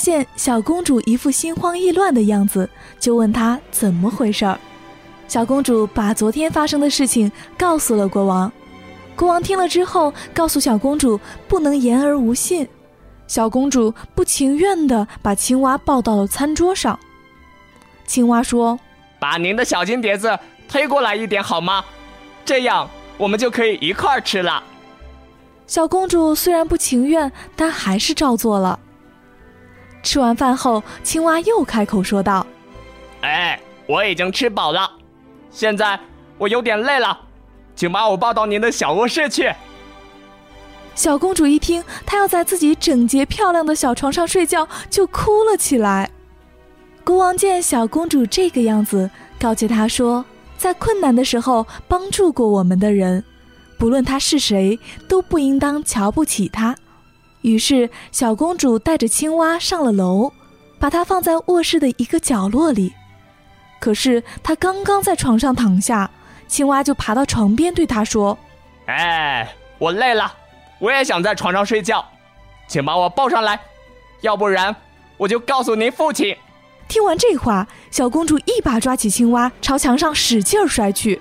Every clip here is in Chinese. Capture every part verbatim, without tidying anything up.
现小公主一副心慌意乱的样子，就问她怎么回事儿。小公主把昨天发生的事情告诉了国王。国王听了之后，告诉小公主不能言而无信。小公主不情愿地把青蛙抱到了餐桌上。青蛙说： 把您的小金碟子推过来一点好吗？这样我们就可以一块儿吃了。 小公主虽然不情愿，但还是照做了。吃完饭后，青蛙又开口说道： 哎，我已经吃饱了，现在我有点累了，请把我抱到您的小卧室去。 小公主一听她要在自己整洁漂亮的小床上睡觉，就哭了起来。国王见小公主这个样子，告诫她说，在困难的时候帮助过我们的人，不论他是谁，都不应当瞧不起他。于是小公主带着青蛙上了楼，把它放在卧室的一个角落里。可是她刚刚在床上躺下，青蛙就爬到床边对她说： 哎，我累了，我也想在床上睡觉，请把我抱上来，要不然我就告诉您父亲。 听完这话，小公主一把抓起青蛙，朝墙上使劲摔去。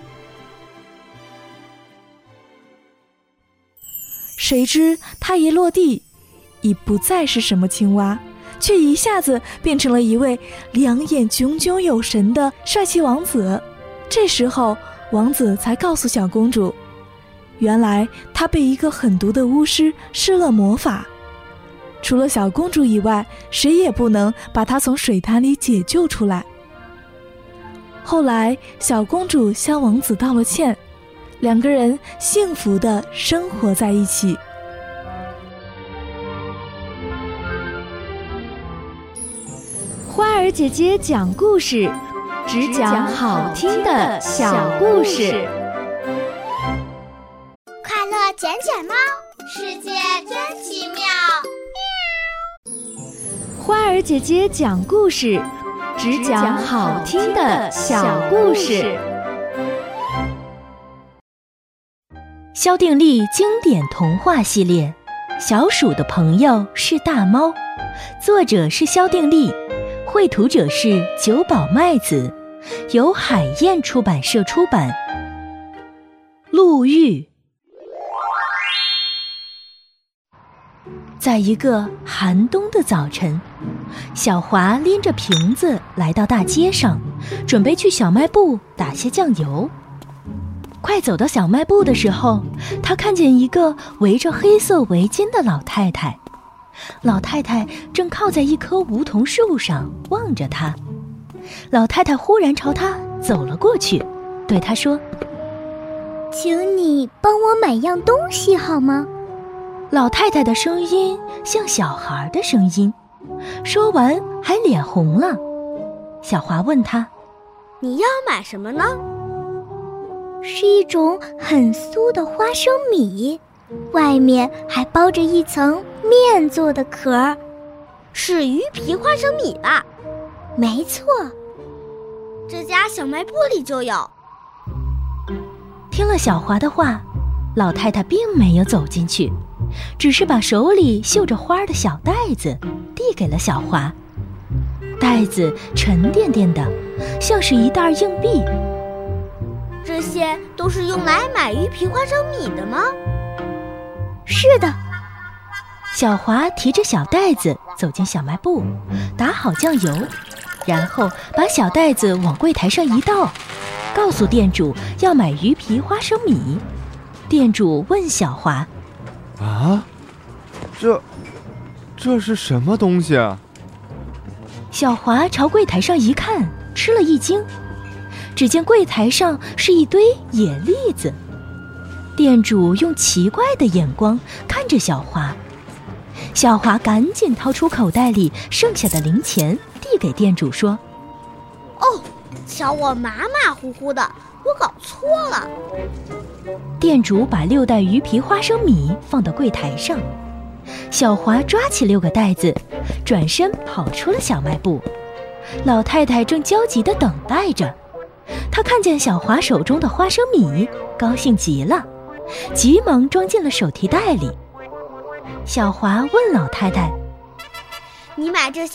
谁知她一落地，已不再是什么青蛙，却一下子变成了一位两眼炯炯有神的帅气王子。这时候王子才告诉小公主，原来他被一个狠毒的巫师施了魔法，除了小公主以外，谁也不能把她从水潭里解救出来。后来小公主向王子道了歉，两个人幸福地生活在一起。 花儿姐姐讲故事，只讲好听的小故事。 快乐捡捡猫，世界真奇妙。 花儿姐姐讲故事，只讲好听的小故事。 萧定力经典童话系列《小鼠的朋友是大猫》，作者是萧定力，绘图者是久保麦子，由海燕出版社出版。陆玉。在一个寒冬的早晨，小华拎着瓶子来到大街上，准备去小卖部打些酱油。快走到小卖部的时候，他看见一个围着黑色围巾的老太太。老太太正靠在一棵梧桐树上望着他。老太太忽然朝他走了过去，对他说： 请你帮我买样东西好吗？ 老太太的声音像小孩的声音，说完还脸红了。小华问他： 你要买什么呢？是一种很酥的花生米，外面还包着一层面做的壳。是鱼皮花生米吧？没错，这家小卖部里就有。 听了小华的话，老太太并没有走进去，只是把手里绣着花的小袋子递给了小华。袋子沉甸甸的，像是一袋硬币。 这些都是用来买鱼皮花生米的吗？是的。 小华提着小袋子走进小卖部，打好酱油，然后把小袋子往柜台上一倒，告诉店主要买鱼皮花生米。店主问小华： 啊，这这是什么东西啊？ 小华朝柜台上一看，吃了一惊。只见柜台上是一堆野栗子。店主用奇怪的眼光看着小华，小华赶紧掏出口袋里剩下的零钱递给店主说： 哦，瞧我马马虎虎的，我搞错了。 店主把六袋鱼皮花生米放到柜台上，小华抓起六个袋子，转身跑出了小卖部。老太太正焦急地等待着，她看见小华手中的花生米，高兴极了，急忙装进了手提袋里。小华问老太太： 你买这